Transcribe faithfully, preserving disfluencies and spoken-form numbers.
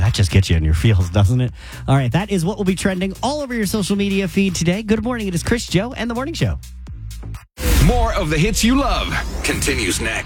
that just gets you in your feels, doesn't it? All right, that is what will be trending all over your social media feed today. Good morning. It is Chris, Joe, and The Morning Show. More of the hits you love continues next.